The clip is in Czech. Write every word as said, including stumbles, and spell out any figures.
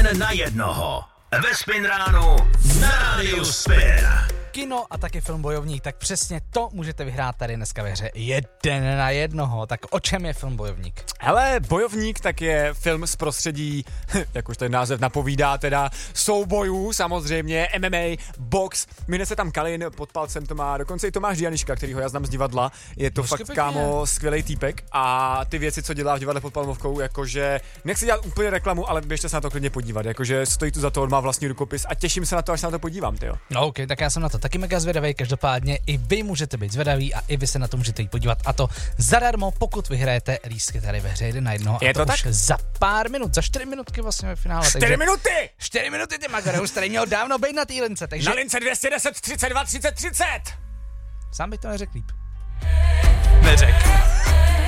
Jeden na jednoho. Ve Spin ránu na rádiu Spin. Kino a taky film Bojovník, tak přesně to můžete vyhrát tady dneska ve hře jeden na jednoho. Tak o čem je film Bojovník? Hele, Bojovník tak je film z prostředí, jak už ten název napovídá, teda soubojů, samozřejmě, M M A, box, mine se tam Kalin, pod palcem to má dokonce i Tomáš Dianiška, kterýho já znám z divadla, je to Božky fakt, pěkně. kámo, skvělej týpek a ty věci, co dělá v divadle pod Palmovkou, jakože, nechci dělat úplně reklamu, ale běžte se na to klidně podívat, jakože stojí tu za to, on má vlastní rukopis a těším se na to, až se na to podívám, tyjo. No ok, tak já jsem na to taky mega zvědavý, každopádně i vy můžete být zvědaví a i vy se na to můžete jít podívat a to zadarmo, pokud vyhrajete lístky tady ve hře jeden na jednoho. Je a to, to už tak? za pár minut, za čtyři minutky vlastně ve finále. Čtyři minuty! Čtyři minuty, ty Magare, už tady měl dávno být na té lince, takže Na lince dvě stě deset třicet dva třicet třicet! sám bych to neřekl líp. Neřek.